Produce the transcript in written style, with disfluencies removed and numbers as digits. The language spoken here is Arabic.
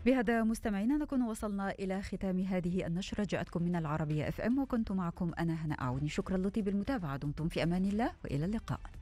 بهذا مستمعينا نكون وصلنا إلى ختام هذه النشرة، جاءتكم من العربية FM، وكنت معكم أنا هنا أعوني. شكرا لطيب المتابعة، دمتم في أمان الله وإلى اللقاء.